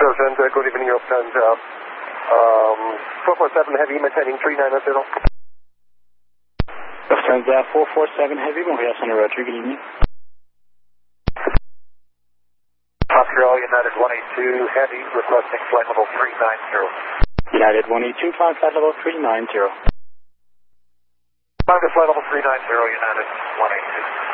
Lufthansa, good evening, Lufthansa. 447 Heavy, maintaining 3900. Lufthansa 447 Heavy, Montreal Center, Roger, good evening. Montreal United 182 Heavy, requesting flight level 390. United 182, climb flight level 390. Climb to flight level 390, United 182.